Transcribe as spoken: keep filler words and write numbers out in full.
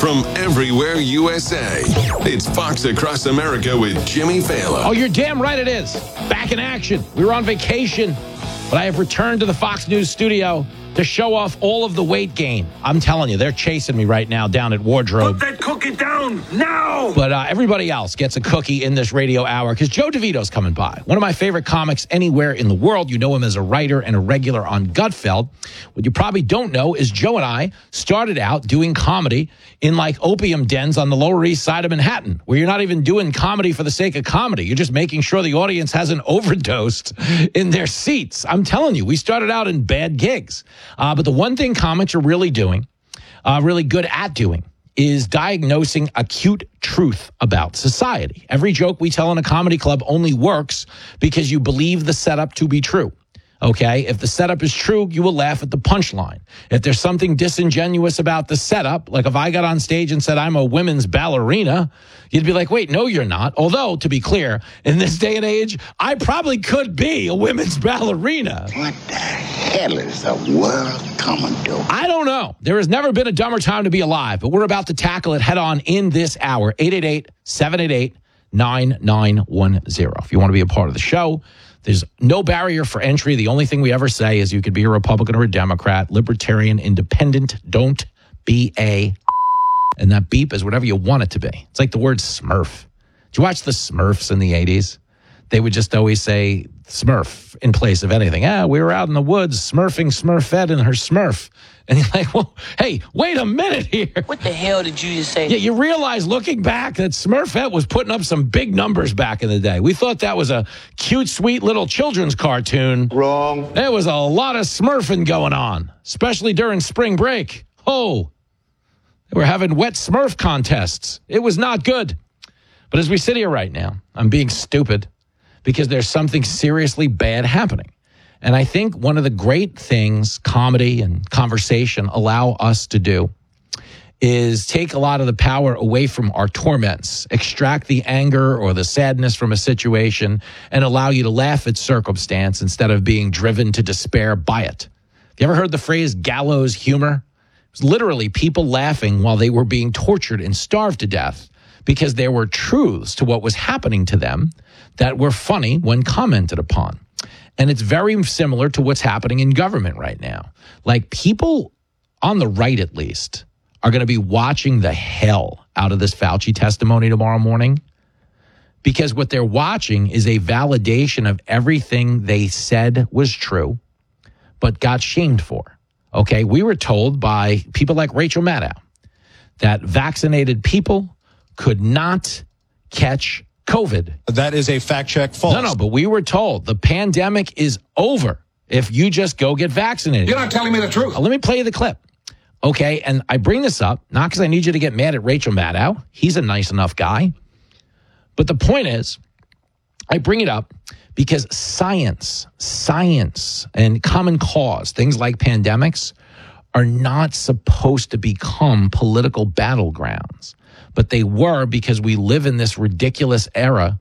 from everywhere U S A. It's Fox Across America with Jimmy Fallon. Oh, you're damn right it is. Back in action. We were on vacation, but I have returned to the Fox News studio to show off all of the weight gain. I'm telling you, they're chasing me right now down at Wardrobe. Put that cookie down now! But uh, everybody else gets a cookie in this radio hour because Joe DeVito's coming by. One of my favorite comics anywhere in the world. You know him as a writer and a regular on Gutfeld. What you probably don't know is Joe and I started out doing comedy in like opium dens on the Lower East Side of Manhattan, where you're not even doing comedy for the sake of comedy. You're just making sure the audience hasn't overdosed in their seats. I'm telling you, we started out in bad gigs. Uh, but the one thing comics are really doing, uh, really good at doing, is diagnosing acute truth about society. Every joke we tell in a comedy club only works because you believe the setup to be true. Okay, if the setup is true, you will laugh at the punchline. If there's something disingenuous about the setup, like if I got on stage and said I'm a women's ballerina, you'd be like, wait, no, you're not. Although, to be clear, in this day and age, I probably could be a women's ballerina. What the hell is the world coming to? I don't know. There has never been a dumber time to be alive, but we're about to tackle it head on in this hour. eight eight eight, seven eight eight, nine nine one zero. If you want to be a part of the show, there's no barrier for entry. The only thing we ever say is you could be a Republican or a Democrat, libertarian, independent. Don't be a... And that beep is whatever you want it to be. It's like the word Smurf. Did you watch the Smurfs in the eighties? They would just always say Smurf in place of anything. Ah, we were out in the woods smurfing Smurfette and her Smurf. And you're like, well, hey, wait a minute here. What the hell did you just say? Yeah, you realize looking back that Smurfette was putting up some big numbers back in the day. We thought that was a cute, sweet little children's cartoon. Wrong. There was a lot of Smurfing going on, especially during spring break. Oh, they were having wet Smurf contests. It was not good. But as we sit here right now, I'm being stupid because there's something seriously bad happening. And I think one of the great things comedy and conversation allow us to do is take a lot of the power away from our torments, extract the anger or the sadness from a situation, and allow you to laugh at circumstance instead of being driven to despair by it. Have you ever heard the phrase gallows humor? It was literally people laughing while they were being tortured and starved to death because there were truths to what was happening to them that were funny when commented upon. And it's very similar to what's happening in government right now. Like people on the right, at least, are going to be watching the hell out of this Fauci testimony tomorrow morning because what they're watching is a validation of everything they said was true but got shamed for. Okay, we were told by people like Rachel Maddow that vaccinated people could not catch COVID. That is a fact check false. No, no, but we were told the pandemic is over if you just go get vaccinated. You're not telling me the truth. Uh, let me play you the clip. Okay, and I bring this up, not because I need you to get mad at Rachel Maddow. He's a nice enough guy. But the point is, I bring it up because science, science and common cause, things like pandemics, are not supposed to become political battlegrounds. But they were because we live in this ridiculous era